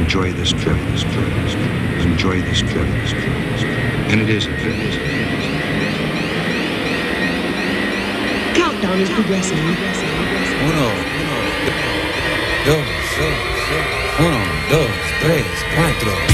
enjoy this trip, enjoy this trip. And it is a trip. Countdown is progressing. 1, 2,